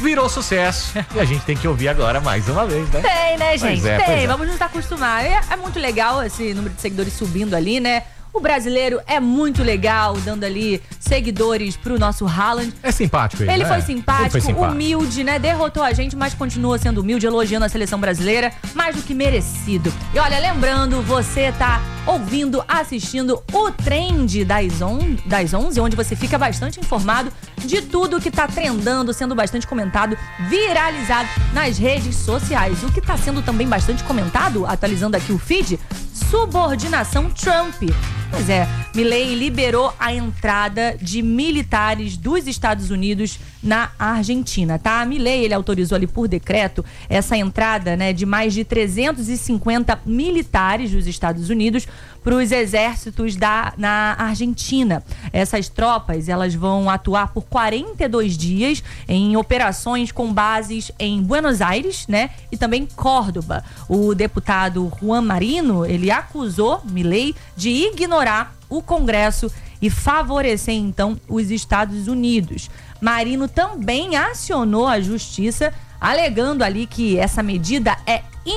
virou sucesso. E a gente tem que ouvir agora mais uma vez, né? Tem, né, gente? Pois é. Vamos nos acostumar. É muito legal esse número de seguidores subindo ali, né? O brasileiro é muito legal, dando ali seguidores pro nosso Haaland. É simpático ele, Ele né? foi simpático, Ele foi simpático, humilde, né? Derrotou a gente, mas continua sendo humilde, elogiando a seleção brasileira, mais do que merecido. E olha, lembrando, você tá ouvindo, assistindo o Trend das 11, onde você fica bastante informado de tudo que tá trendando, sendo bastante comentado, viralizado nas redes sociais. O que tá sendo também bastante comentado, atualizando aqui o feed, subordinação Trump. Pois é, Milei liberou a entrada de militares dos Estados Unidos na Argentina, tá? Milei, ele autorizou ali por decreto essa entrada, né, de mais de 350 militares dos Estados Unidos para os exércitos na Argentina. Essas tropas, elas vão atuar por 42 dias em operações com bases em Buenos Aires, né, e também Córdoba. O deputado Juan Marino, ele acusou Milei de ignorar o Congresso e favorecer, então, os Estados Unidos. Marino também acionou a justiça, alegando ali que essa medida é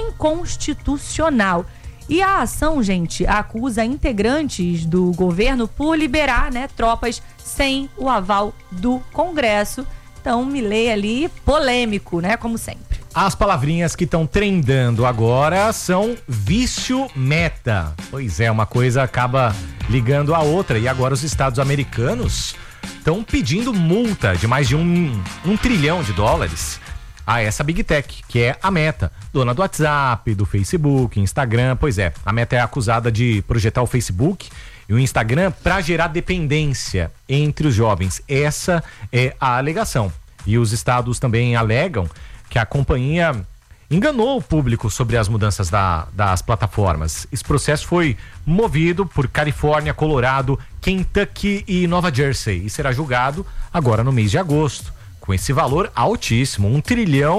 inconstitucional. E a ação, gente, acusa integrantes do governo por liberar, né, tropas sem o aval do Congresso. Então, Milei ali, polêmico, né, como sempre. As palavrinhas que estão trendando agora são vício meta. Pois é, uma coisa acaba ligando a outra. E agora os Estados americanos estão pedindo multa de mais de um trilhão de dólares a essa Big Tech, que é a Meta, dona do WhatsApp, do Facebook, Instagram. Pois é, a Meta é acusada de projetar o Facebook e o Instagram para gerar dependência entre os jovens. Essa é a alegação. E os estados também alegam que a companhia enganou o público sobre as mudanças das plataformas. Esse processo foi movido por Califórnia, Colorado, Kentucky e Nova Jersey e será julgado agora no mês de agosto, com esse valor altíssimo, $1 trilhão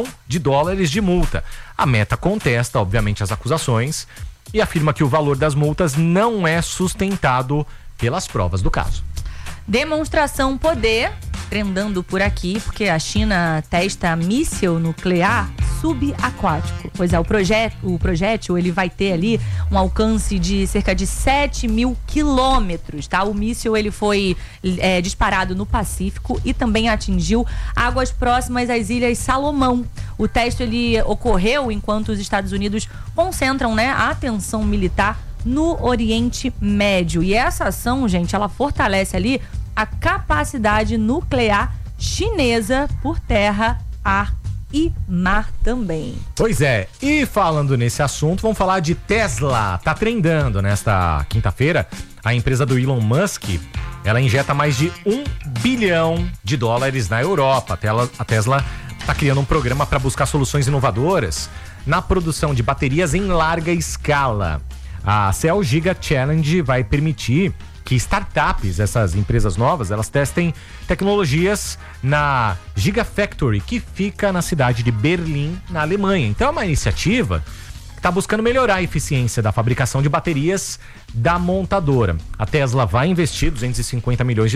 de multa. A Meta contesta, obviamente, as acusações e afirma que o valor das multas não é sustentado pelas provas do caso. Demonstração poder, trendando por aqui, porque a China testa míssil nuclear subaquático. Pois é, o projétil, ele vai ter ali um alcance de cerca de 7.000 quilômetros, tá? O míssil, ele foi disparado no Pacífico e também atingiu águas próximas às Ilhas Salomão. O teste, ele ocorreu enquanto os Estados Unidos concentram, né, a atenção militar no Oriente Médio. E essa ação, gente, ela fortalece ali a capacidade nuclear chinesa por terra, ar e mar também. Pois é, e falando nesse assunto, vamos falar de Tesla. Tá trendando nesta quinta-feira. A empresa do Elon Musk, ela injeta mais de $1 bilhão na Europa. A Tesla tá criando um programa para buscar soluções inovadoras na produção de baterias em larga escala. A Cell Giga Challenge vai permitir que startups, essas empresas novas, elas testem tecnologias na Gigafactory, que fica na cidade de Berlim, na Alemanha. Então é uma iniciativa que está buscando melhorar a eficiência da fabricação de baterias da montadora. A Tesla vai investir $250 milhões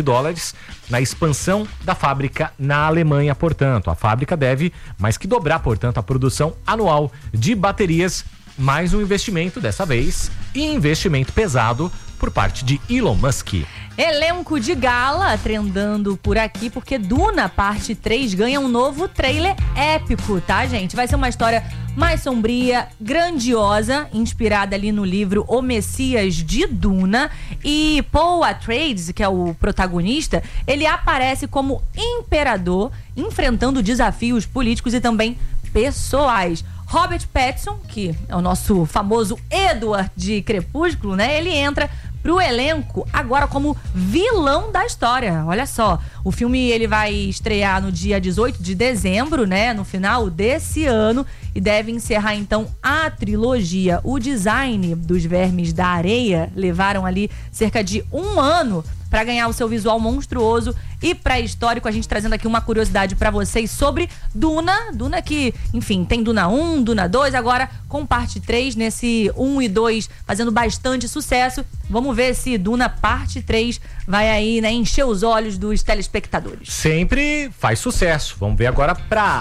na expansão da fábrica na Alemanha, portanto. A fábrica deve mais que dobrar, portanto, a produção anual de baterias. Mais um investimento dessa vez, e investimento pesado por parte de Elon Musk. Elenco de gala trendando por aqui, porque Duna Parte 3 ganha um novo trailer épico, tá, gente? Vai ser uma história mais sombria, grandiosa, inspirada ali no livro O Messias de Duna. E Paul Atreides, que é o protagonista, ele aparece como imperador, enfrentando desafios políticos e também pessoais. Robert Pattinson, que é o nosso famoso Edward de Crepúsculo, né? Ele entra pro elenco agora como vilão da história. Olha só, o filme ele vai estrear no dia 18 de dezembro, né? No final desse ano, e deve encerrar então a trilogia. O design dos Vermes da Areia levaram ali cerca de um ano para ganhar o seu visual monstruoso e pré-histórico. A gente trazendo aqui uma curiosidade para vocês sobre Duna. Duna que, enfim, tem Duna 1, Duna 2, agora com parte 3, nesse 1 e 2 fazendo bastante sucesso. Vamos ver se Duna parte 3 vai aí, né, encher os olhos dos telespectadores. Sempre faz sucesso. Vamos ver agora pra